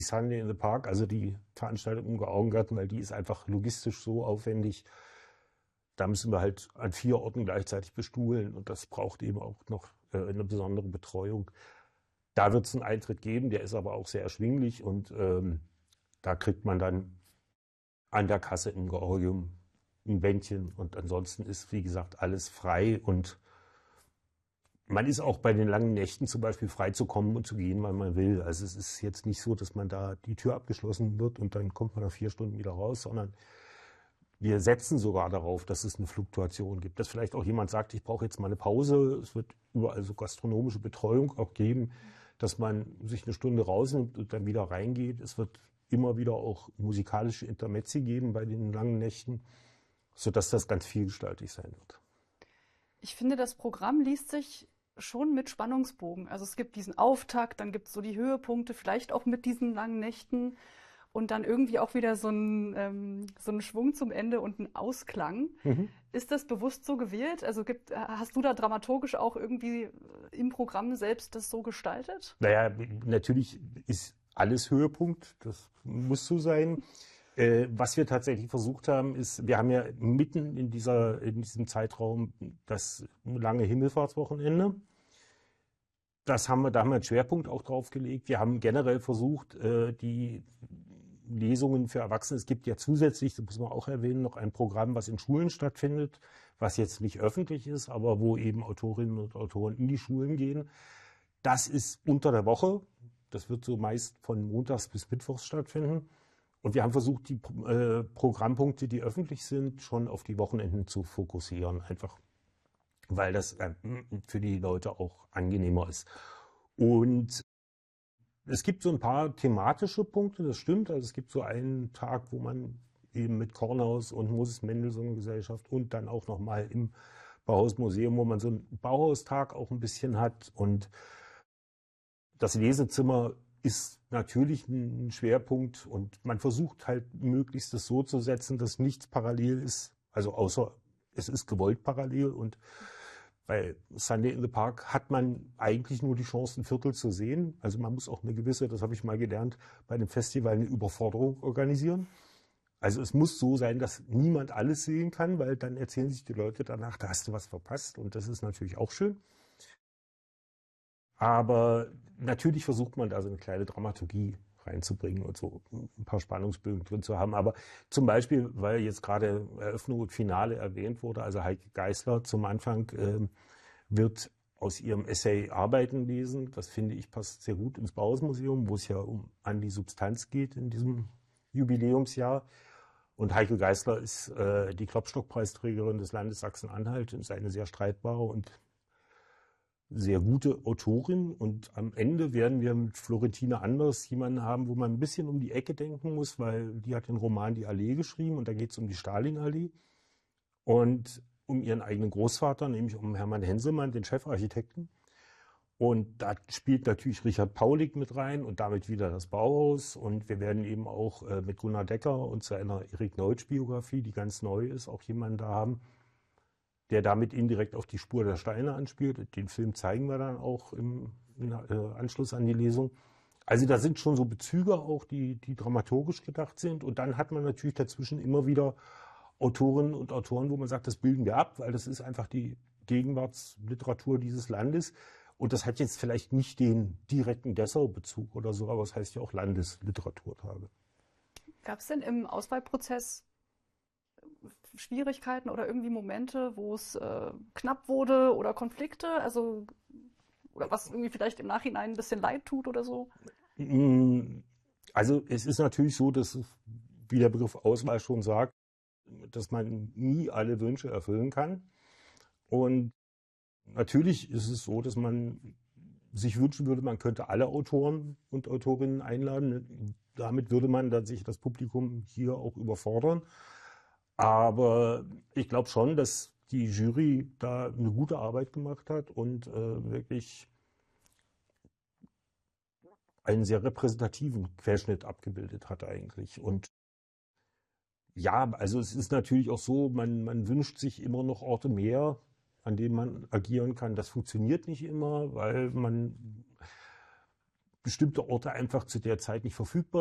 Sunday in the Park, also die Veranstaltung im Georgengarten, weil die ist einfach logistisch so aufwendig. Da müssen wir halt an 4 Orten gleichzeitig bestuhlen und das braucht eben auch noch eine besondere Betreuung. Da wird es einen Eintritt geben, der ist aber auch sehr erschwinglich und da kriegt man dann an der Kasse im Georgium ein Bändchen und ansonsten ist, wie gesagt, alles frei und man ist auch bei den langen Nächten zum Beispiel frei zu kommen und zu gehen, wann man will. Also es ist jetzt nicht so, dass man da die Tür abgeschlossen wird und dann kommt man nach 4 Stunden wieder raus, sondern wir setzen sogar darauf, dass es eine Fluktuation gibt. Dass vielleicht auch jemand sagt, ich brauche jetzt mal eine Pause. Es wird überall so gastronomische Betreuung auch geben, dass man sich eine Stunde rausnimmt und dann wieder reingeht. Es wird immer wieder auch musikalische Intermezzi geben bei den langen Nächten, sodass das ganz vielgestaltig sein wird. Ich finde, das Programm liest sich schon mit Spannungsbogen. Also es gibt diesen Auftakt, dann gibt es so die Höhepunkte, vielleicht auch mit diesen langen Nächten und dann irgendwie auch wieder so einen Schwung zum Ende und einen Ausklang. Ist das bewusst so gewählt? Also hast du da dramaturgisch auch irgendwie im Programm selbst das so gestaltet? Naja, natürlich ist alles Höhepunkt, das muss so sein. Was wir tatsächlich versucht haben, ist, wir haben ja mitten in diesem Zeitraum das lange Himmelfahrtswochenende. Da haben wir einen Schwerpunkt auch drauf gelegt. Wir haben generell versucht, die Lesungen für Erwachsene, es gibt ja zusätzlich, das muss man auch erwähnen, noch ein Programm, was in Schulen stattfindet, was jetzt nicht öffentlich ist, aber wo eben Autorinnen und Autoren in die Schulen gehen. Das ist unter der Woche. Das wird so meist von montags bis mittwochs stattfinden. Und wir haben versucht, die Programmpunkte, die öffentlich sind, schon auf die Wochenenden zu fokussieren. Einfach, weil das für die Leute auch angenehmer ist. Und es gibt so ein paar thematische Punkte, das stimmt. Also es gibt so einen Tag, wo man eben mit Kornhaus und Moses Mendelssohn Gesellschaft und dann auch nochmal im Bauhausmuseum, wo man so einen Bauhaustag auch ein bisschen hat. Und das Lesezimmer ist natürlich ein Schwerpunkt und man versucht halt möglichst das so zu setzen, dass nichts parallel ist. Also außer es ist gewollt parallel und bei Sunday in the Park hat man eigentlich nur die Chance, ein Viertel zu sehen. Also man muss auch eine gewisse, das habe ich mal gelernt, bei einem Festival eine Überforderung organisieren. Also es muss so sein, dass niemand alles sehen kann, weil dann erzählen sich die Leute danach, da hast du was verpasst und das ist natürlich auch schön. Aber natürlich versucht man da so eine kleine Dramaturgie reinzubringen und so ein paar Spannungsbögen drin zu haben. Aber zum Beispiel, weil jetzt gerade Eröffnung und Finale erwähnt wurde, also Heike Geisler zum Anfang wird aus ihrem Essay Arbeiten lesen. Das finde ich passt sehr gut ins Bauhausmuseum, wo es ja an die Substanz geht in diesem Jubiläumsjahr. Und Heike Geisler ist die Klopstock-Preisträgerin des Landes Sachsen-Anhalt, ist eine sehr streitbare und sehr gute Autorin und am Ende werden wir mit Florentine Anders jemanden haben, wo man ein bisschen um die Ecke denken muss, weil die hat den Roman Die Allee geschrieben und da geht es um die Stalinallee und um ihren eigenen Großvater, nämlich um Hermann Henselmann, den Chefarchitekten. Und da spielt natürlich Richard Paulik mit rein und damit wieder das Bauhaus. Und wir werden eben auch mit Gunnar Decker und seiner Erik Neutsch-Biografie, die ganz neu ist, auch jemanden da haben, der damit indirekt auf die Spur der Steine anspielt. Den Film zeigen wir dann auch im Anschluss an die Lesung. Also da sind schon so Bezüge auch, die dramaturgisch gedacht sind. Und dann hat man natürlich dazwischen immer wieder Autorinnen und Autoren, wo man sagt, das bilden wir ab, weil das ist einfach die Gegenwartsliteratur dieses Landes. Und das hat jetzt vielleicht nicht den direkten Dessau-Bezug oder so, aber es heißt ja auch Landesliteraturtage. Gab es denn im Auswahlprozess Schwierigkeiten oder irgendwie Momente, wo es knapp wurde oder Konflikte? Also, oder was irgendwie vielleicht im Nachhinein ein bisschen leid tut oder so? Also es ist natürlich so, dass, wie der Begriff Auswahl schon sagt, dass man nie alle Wünsche erfüllen kann. Und natürlich ist es so, dass man sich wünschen würde, man könnte alle Autoren und Autorinnen einladen. Damit würde man dann sich das Publikum hier auch überfordern. Aber ich glaube schon, dass die Jury da eine gute Arbeit gemacht hat und wirklich einen sehr repräsentativen Querschnitt abgebildet hat eigentlich. Und ja, also es ist natürlich auch so, man wünscht sich immer noch Orte mehr, an denen man agieren kann. Das funktioniert nicht immer, weil man bestimmte Orte einfach zu der Zeit nicht verfügbar